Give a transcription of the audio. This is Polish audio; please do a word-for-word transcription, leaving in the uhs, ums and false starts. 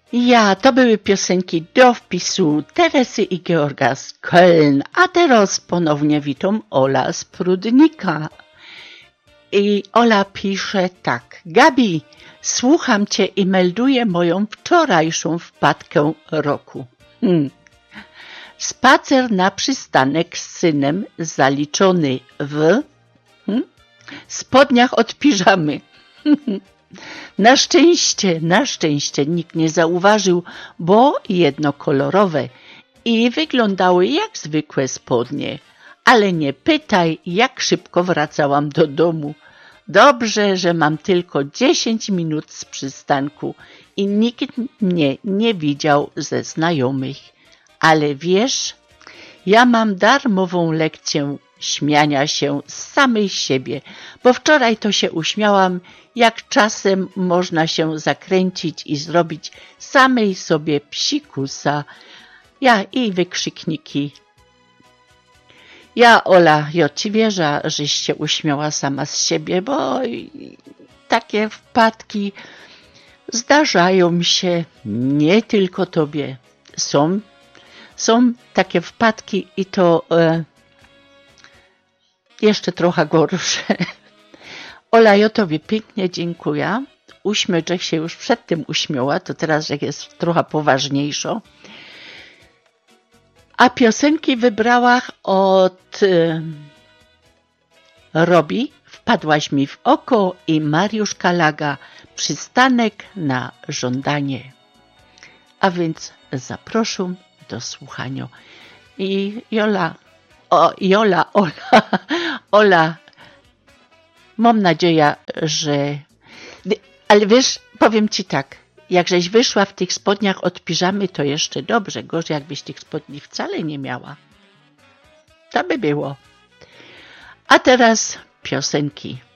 Ja, to były piosenki do wpisu Teresy i Georga z Köln, a teraz ponownie witam Ola z Prudnika. I Ola pisze tak: Gabi, słucham Cię i melduję moją wczorajszą wpadkę roku. Hmm. Spacer na przystanek z synem zaliczony w hmm? spodniach od piżamy. Na szczęście, na szczęście nikt nie zauważył, bo jednokolorowe i wyglądały jak zwykłe spodnie. Ale nie pytaj, jak szybko wracałam do domu. Dobrze, że mam tylko dziesięć minut z przystanku i nikt mnie nie widział ze znajomych. Ale wiesz, ja mam darmową lekcję śmiania się z samej siebie, bo wczoraj to się uśmiałam, jak czasem można się zakręcić i zrobić samej sobie psikusa. Ja i wykrzykniki. Ja, Ola, ja Ci wierzę, żeś się uśmiała sama z siebie, bo takie wpadki zdarzają się nie tylko Tobie. Są, są takie wpadki i to e, jeszcze trochę gorsze. Ola, ja Tobie pięknie dziękuję. Uśmiech się już przed tym uśmiała, to teraz, że jest trochę poważniejszo. A piosenki wybrała od y, Robi, Wpadłaś mi w oko i Mariusz Kalaga, Przystanek na żądanie. A więc zaproszę do słuchania. I Jola, o, Jola, Ola, Ola, mam nadzieję, że... Ale wiesz, powiem Ci tak, jak żeś wyszła w tych spodniach od piżamy, to jeszcze dobrze. Gorzej, jakbyś tych spodni wcale nie miała. To by było. A teraz piosenki.